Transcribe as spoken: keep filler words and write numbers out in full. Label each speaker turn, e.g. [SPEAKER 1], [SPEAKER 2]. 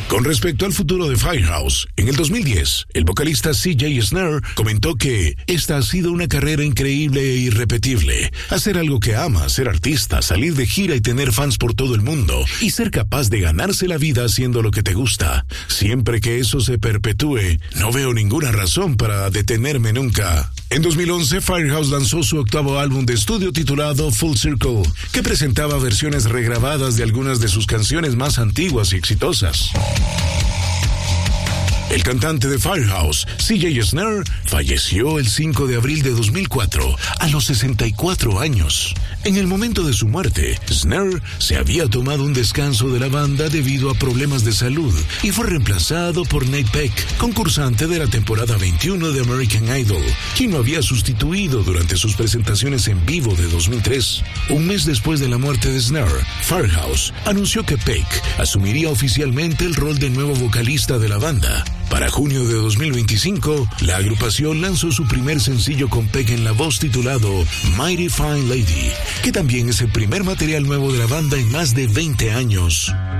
[SPEAKER 1] Con respecto al futuro de Firehouse, en el dos mil diez, el vocalista C J Snare comentó que esta ha sido una carrera increíble e irrepetible. Hacer algo que ama, ser artista, salir de gira y tener fans por todo el mundo, y ser capaz de ganarse la vida haciendo lo que te gusta. Siempre que eso se perpetúe, no veo ninguna razón para detenerme nunca. En dos mil once, Firehouse lanzó su octavo álbum de estudio titulado Full Circle, que presentaba versiones regrabadas de algunas de sus canciones más antiguas y exitosas. El cantante de Firehouse, C J Snare, falleció el cinco de abril de dos mil cuatro, a los sesenta y cuatro años. En el momento de su muerte, Snare se había tomado un descanso de la banda debido a problemas de salud y fue reemplazado por Nate Peck, concursante de la temporada veintiuno de American Idol, quien lo había sustituido durante sus presentaciones en vivo de dos mil tres. Un mes después de la muerte de Snare, Firehouse anunció que Peck asumiría oficialmente el rol de nuevo vocalista de la banda. Para junio de dos mil veinticinco, la agrupación lanzó su primer sencillo con Peck en la voz titulado Mighty Fine Lady, que también es el primer material nuevo de la banda en más de veinte años.